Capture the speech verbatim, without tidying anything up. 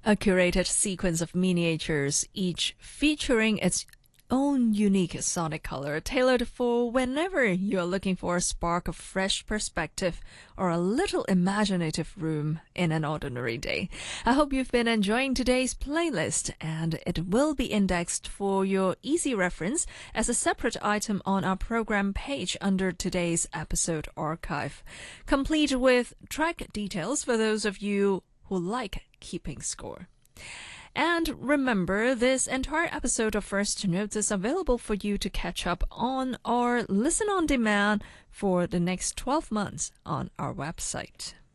A curated sequence of miniatures, each featuring its own unique sonic color, tailored for whenever you're looking for a spark of fresh perspective or a little imaginative room in an ordinary day. I hope you've been enjoying today's playlist, and it will be indexed for your easy reference as a separate item on our program page under today's episode archive, complete with track details for those of you who like keeping score. And remember, this entire episode of First Notes is available for you to catch up on or listen on demand for the next twelve months on our website.